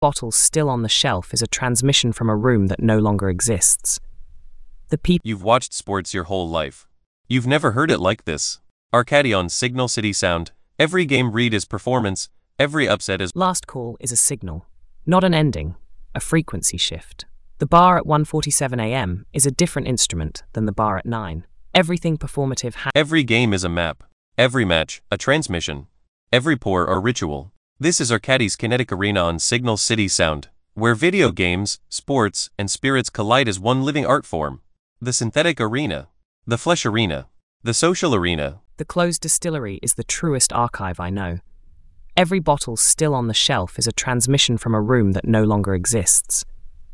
Bottle still on the shelf is a transmission from a room that no longer exists. The people. You've watched sports your whole life. You've never heard it like this. Arcady on Signal City Sound. Every game read is performance, every upset is. Last call is a signal, not an ending, a frequency shift. The bar at 1:47 a.m. is a different instrument than the bar at 9. Everything performative. Every game is a map. Every match, a transmission. Every pour or ritual. This is Arcady's Kinetic Arena on Signal City Sound, where video games, sports, and spirits collide as one living art form. The synthetic arena. The flesh arena. The social arena. The closed distillery is the truest archive I know. Every bottle still on the shelf is a transmission from a room that no longer exists.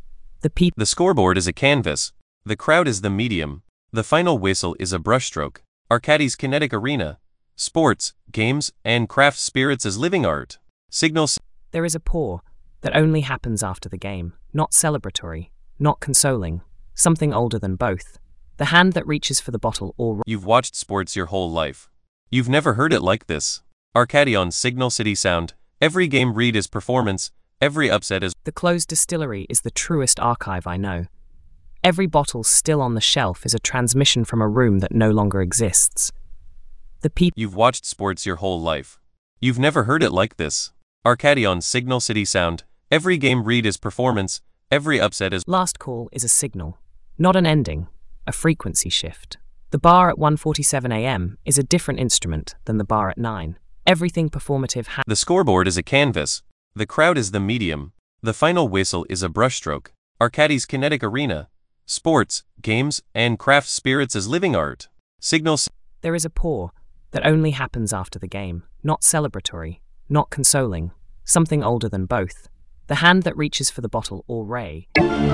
The scoreboard is a canvas. The crowd is the medium. The final whistle is a brushstroke. Arcady's Kinetic Arena. Sports, games, and craft spirits as living art. Signal. There is a pour that only happens after the game, not celebratory, not consoling, something older than both. The hand that reaches for the bottle or. You've watched sports your whole life. You've never heard it like this. Arcady on Signal City Sound. Every game read is performance, every upset is. The closed distillery is the truest archive I know. Every bottle still on the shelf is a transmission from a room that no longer exists. You've watched sports your whole life. You've never heard it like this. Arcady on Signal City Sound. Every game read is performance, every upset is. Last call is a signal, not an ending, a frequency shift. The bar at 1:47 a.m. is a different instrument than the bar at 9. Everything performative. The scoreboard is a canvas. The crowd is the medium. The final whistle is a brushstroke. Arcady's Kinetic Arena. Sports, games, and craft spirits as living art. Signal. There is a pour that only happens after the game, not celebratory, not consoling, something older than both. The hand that reaches for the bottle or ray.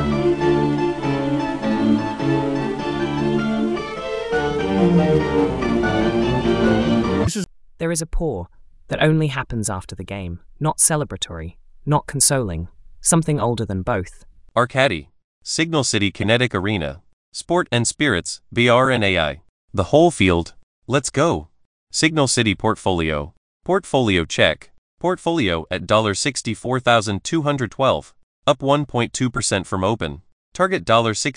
There is a pour that only happens after the game, not celebratory, not consoling, something older than both. Arcady. Signal City Kinetic Arena. Sport and spirits, VR and AI. The whole field. Let's go. Signal City Portfolio. Portfolio check. Portfolio at $64,212. Up 1.2% from open. Target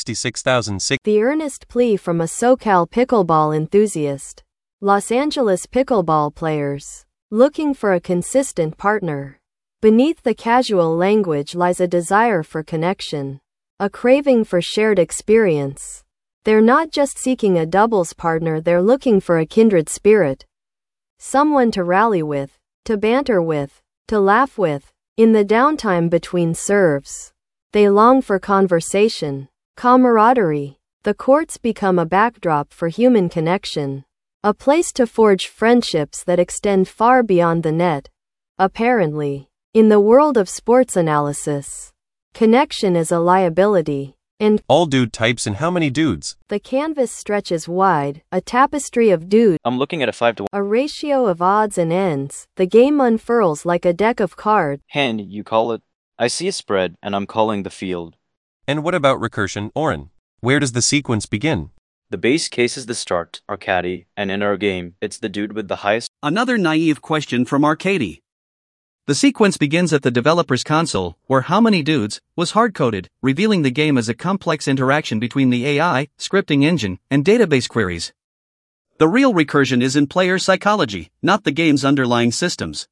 $66,006. The earnest plea from a SoCal pickleball enthusiast. Los Angeles pickleball players. Looking for a consistent partner. Beneath the casual language lies a desire for connection. A craving for shared experience. They're not just seeking a doubles partner, they're looking for a kindred spirit. Someone to rally with, to banter with, to laugh with. In the downtime between serves, they long for conversation, camaraderie. The courts become a backdrop for human connection. A place to forge friendships that extend far beyond the net. Apparently, in the world of sports analysis, connection is a liability. And all dude types and how many dudes? The canvas stretches wide, a tapestry of dudes. I'm looking at a 5-to-1. A ratio of odds and ends. The game unfurls like a deck of cards. Hand, you call it. I see a spread, and I'm calling the field. And what about recursion, Oren? Where does the sequence begin? The base case is the start, Arcady, and in our game, it's the dude with the highest. Another naive question from Arcady. The sequence begins at the developer's console, where how many dudes was hard-coded, revealing the game as a complex interaction between the AI, scripting engine, and database queries. The real recursion is in player psychology, not the game's underlying systems.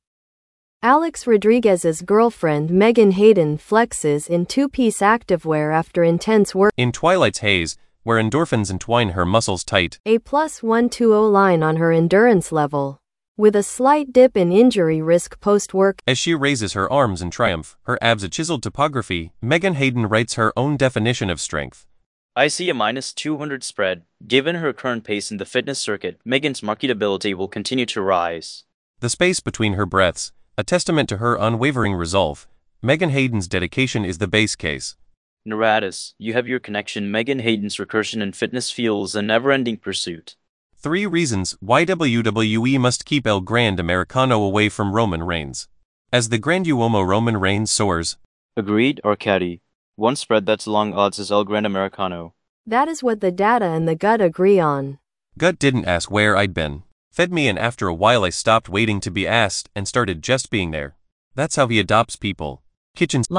Alex Rodriguez's girlfriend Megan Hayden flexes in two-piece activewear after intense work. In Twilight's haze, where endorphins entwine her muscles tight. A +120 line on her endurance level. With a slight dip in injury risk post-work. As she raises her arms in triumph, her abs a chiseled topography, Megan Hayden writes her own definition of strength. I see a -200 spread. Given her current pace in the fitness circuit, Megan's marketability will continue to rise. The space between her breaths, a testament to her unwavering resolve. Megan Hayden's dedication is the base case. Neratus, you have your connection. Megan Hayden's recursion in fitness fuels a never-ending pursuit. 3 reasons why WWE must keep El Grand Americano away from Roman Reigns. As the Grand Uomo Roman Reigns soars. Agreed, Arcady. One spread that's long odds is El Grand Americano. That is what the data and the gut agree on. Gut didn't ask where I'd been. Fed me, and after a while I stopped waiting to be asked and started just being there. That's how he adopts people. Kitchens.